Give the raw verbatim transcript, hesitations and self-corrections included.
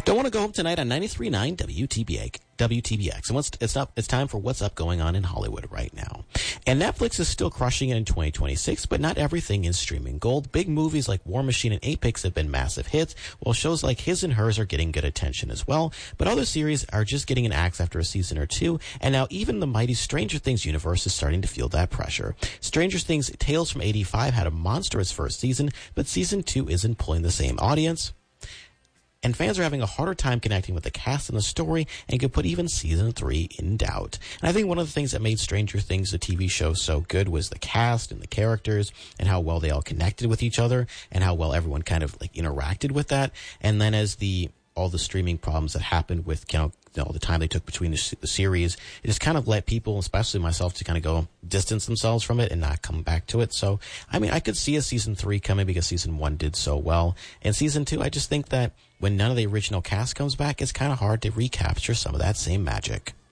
Don't want to go home tonight on ninety-three point nine W T B X. W T B X. And what's, it's up, it's time for what's up going on in Hollywood right now. And Netflix is still crushing it in twenty twenty-six, but not everything is streaming gold. Big movies like War Machine and Apex have been massive hits, while shows like His and Hers are getting good attention as well. But other series are just getting an axe after a season or two, and now even the mighty Stranger Things universe is starting to feel that pressure. Stranger Things Tales from eighty-five had a monstrous first season, but season two isn't pulling the same audience. And fans are having a harder time connecting with the cast and the story, and could put even season three in doubt. And I think one of the things that made Stranger Things, the T V show, so good was the cast and the characters, and how well they all connected with each other, and how well everyone kind of like interacted with that. And then as the all the streaming problems that happened with, you know, all the time they took between the, the series, it just kind of let people, especially myself, to kind of go distance themselves from it and not come back to it. So, I mean, I could see a season three coming because season one did so well. And season two, I just think that when none of the original cast comes back, it's kind of hard to recapture some of that same magic.